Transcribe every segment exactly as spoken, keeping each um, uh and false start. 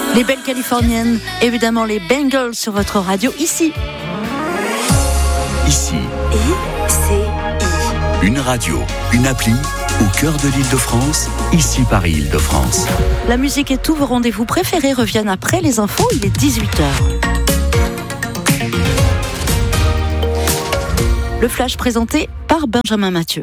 Les belles californiennes, évidemment les Bengals sur votre radio ici. Ici. I C I. Une radio, une appli au cœur de l'Île-de-France, ici Paris Île-de-France. La musique et tous vos rendez-vous préférés reviennent après les infos, il est dix-huit heures. Le flash présenté par Benjamin Mathieu.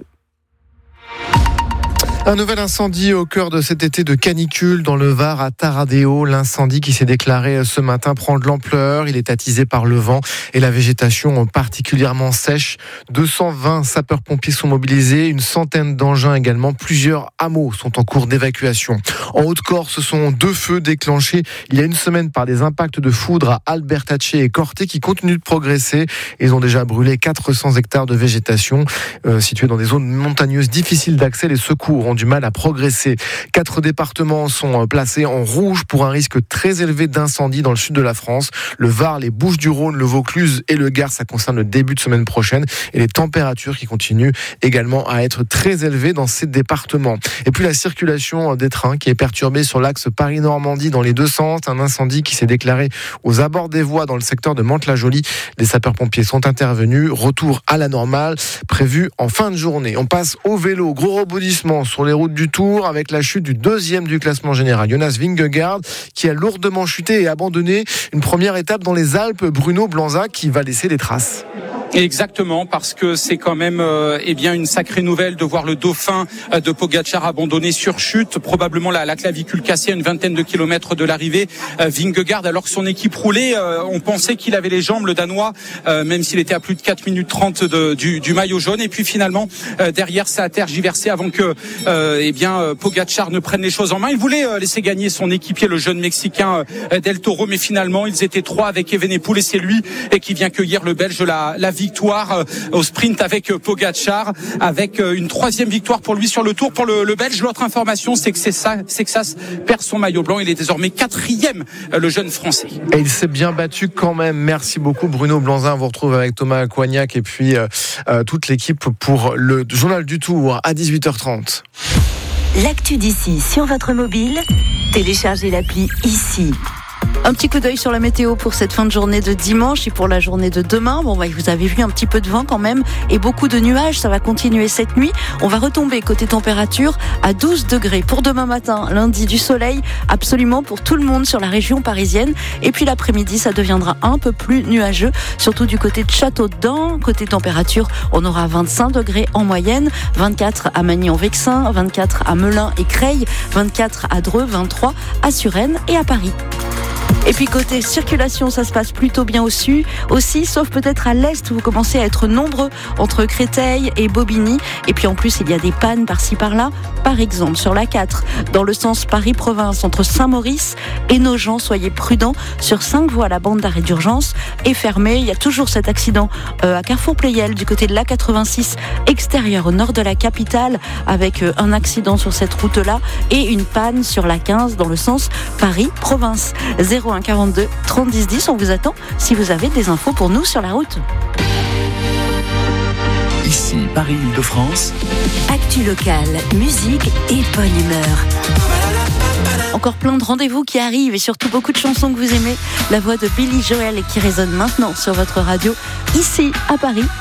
Un nouvel incendie au cœur de cet été de canicule dans le Var à Taradeo. L'incendie qui s'est déclaré ce matin prend de l'ampleur. Il est attisé par le vent et la végétation particulièrement sèche. deux cent vingt sapeurs-pompiers sont mobilisés, une centaine d'engins également. Plusieurs hameaux sont en cours d'évacuation. En Haute-Corse, ce sont deux feux déclenchés il y a une semaine par des impacts de foudre à Albertache et Corté qui continuent de progresser. Ils ont déjà brûlé quatre cents hectares de végétation euh, situés dans des zones montagneuses difficiles d'accès. Les secours ont du mal à progresser. Quatre départements sont placés en rouge pour un risque très élevé d'incendie dans le sud de la France. Le Var, les Bouches-du-Rhône, le Vaucluse et le Gard, ça concerne le début de semaine prochaine. Et les températures qui continuent également à être très élevées dans ces départements. Et puis la circulation des trains qui est perturbée sur l'axe Paris-Normandie dans les deux sens. Un incendie qui s'est déclaré aux abords des voies dans le secteur de Mantes-la-Jolie. Les sapeurs-pompiers sont intervenus. Retour à la normale prévu en fin de journée. On passe au vélo. Gros rebondissement sur les routes du Tour avec la chute du deuxième du classement général, Jonas Vingegaard, qui a lourdement chuté et abandonné une première étape dans les Alpes. Bruno Blanza qui va laisser des traces. Exactement, parce que c'est quand même euh, eh bien une sacrée nouvelle de voir le dauphin euh, de Pogačar abandonné sur chute, probablement la, la clavicule cassée à une vingtaine de kilomètres de l'arrivée. Euh, Vingegaard, alors que son équipe roulait, euh, on pensait qu'il avait les jambes, le Danois, euh, même s'il était à plus de quatre minutes trente de, du, du maillot jaune. Et puis finalement, euh, derrière, ça a tergiversé avant que euh, eh bien euh, Pogačar ne prenne les choses en main. Il voulait euh, laisser gagner son équipier, le jeune Mexicain euh, Del Toro, mais finalement, ils étaient trois avec Evenepoel et c'est lui et qui vient cueillir le Belge la, la victoire au sprint avec Pogačar, avec une troisième victoire pour lui sur le Tour. Pour le, le Belge, l'autre information, c'est que c'est ça, c'est que ça perd son maillot blanc. Il est désormais quatrième, le jeune Français. Et il s'est bien battu quand même. Merci beaucoup Bruno Blanzin. On vous retrouve avec Thomas Coignac et puis euh, euh, toute l'équipe pour le journal du Tour à dix-huit heures trente. L'actu d'ici sur votre mobile, téléchargez l'appli ici. Un petit coup d'œil sur la météo pour cette fin de journée de dimanche et pour la journée de demain. Bon, bah, vous avez vu un petit peu de vent quand même et beaucoup de nuages. Ça va continuer cette nuit. On va retomber côté température à douze degrés. Pour demain matin, lundi, du soleil absolument pour tout le monde sur la région parisienne. Et puis l'après-midi, ça deviendra un peu plus nuageux, surtout du côté de Châteaudun. Côté température, on aura vingt-cinq degrés en moyenne, vingt-quatre à Magny-en-Vexin, vingt-quatre à Melun et Creil, vingt-quatre à Dreux, vingt-trois à Suresnes et à Paris. Et puis côté circulation, ça se passe plutôt bien au sud aussi, sauf peut-être à l'est où vous commencez à être nombreux entre Créteil et Bobigny. Et puis en plus, il y a des pannes par-ci par-là. Par exemple, sur la quatre, dans le sens Paris-Province, entre Saint-Maurice et Nogent, soyez prudents. Sur cinq voies, la bande d'arrêt d'urgence est fermée. Il y a toujours cet accident euh, à Carrefour-Pleyel, du côté de l'A quatre-vingt-six, extérieur au nord de la capitale, avec euh, un accident sur cette route-là et une panne sur la quinze, dans le sens Paris-Province. zéro un quarante-deux trente dix dix, on vous attend si vous avez des infos pour nous sur la route. Ici, Paris Île-de-France. Actu locale, musique et bonne humeur. Encore plein de rendez-vous qui arrivent et surtout beaucoup de chansons que vous aimez. La voix de Billy Joel qui résonne maintenant sur votre radio, ici à Paris.